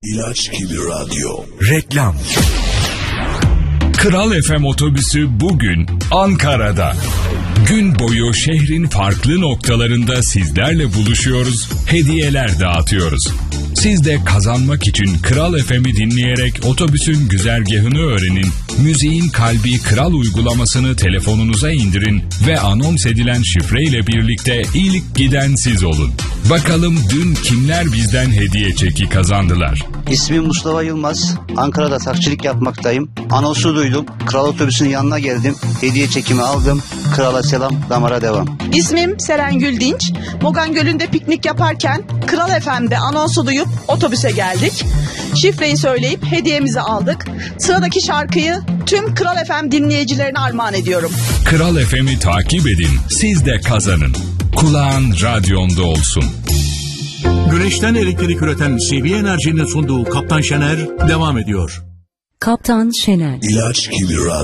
İlaç gibi radyo. Reklam. Kral FM otobüsü bugün Ankara'da. Gün boyu şehrin farklı noktalarında sizlerle buluşuyoruz, hediyeler dağıtıyoruz. Siz de kazanmak için Kral FM'i dinleyerek otobüsün güzergahını öğrenin, müziğin kalbi Kral uygulamasını telefonunuza indirin ve anons edilen şifreyle birlikte ilk giden siz olun. Bakalım dün kimler bizden hediye çeki kazandılar? İsmim Mustafa Yılmaz. Ankara'da taksicilik yapmaktayım. Anonsu duydum. Kral otobüsünün yanına geldim. Hediye çekimi aldım. Krala selam, damara devam. İsmim Serengül Dinç. Mogan Gölü'nde piknik yaparken Kral FM'de anonsu duyup otobüse geldik. Şifreyi söyleyip hediyemizi aldık. Sıradaki şarkıyı tüm Kral FM dinleyicilerine armağan ediyorum. Kral FM'i takip edin, siz de kazanın. Kulağın radyonda olsun. Güneşten elektrik üreten CV Enerji'nin sunduğu Kaptan Şener devam ediyor. Kaptan Şener. İlaç gibi radyo.